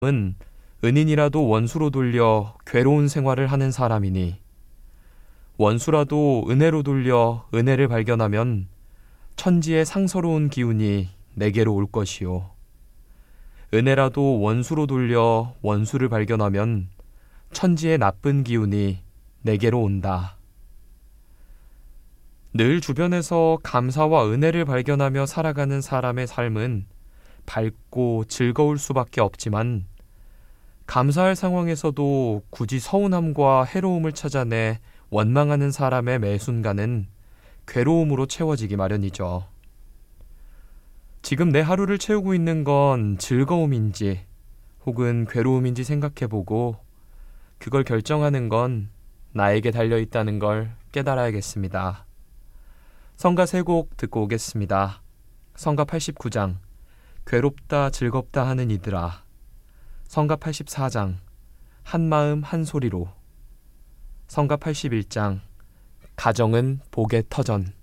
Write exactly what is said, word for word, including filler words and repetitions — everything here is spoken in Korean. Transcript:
은 은인이라도 원수로 돌려 괴로운 생활을 하는 사람이니 원수라도 은혜로 돌려 은혜를 발견하면 천지의 상서로운 기운이 내게로 올 것이요 은혜라도 원수로 돌려 원수를 발견하면 천지의 나쁜 기운이 내게로 온다. 늘 주변에서 감사와 은혜를 발견하며 살아가는 사람의 삶은 밝고 즐거울 수밖에 없지만 감사할 상황에서도 굳이 서운함과 해로움을 찾아내 원망하는 사람의 매 순간은 괴로움으로 채워지기 마련이죠. 지금 내 하루를 채우고 있는 건 즐거움인지 혹은 괴로움인지 생각해보고 그걸 결정하는 건 나에게 달려있다는 걸 깨달아야겠습니다. 성가 세 곡 듣고 오겠습니다. 성가 팔십구 장 괴롭다 즐겁다 하는 이들아, 성가 팔십사 장 한마음 한소리로, 성가 팔십일 장 가정은 복의 터전.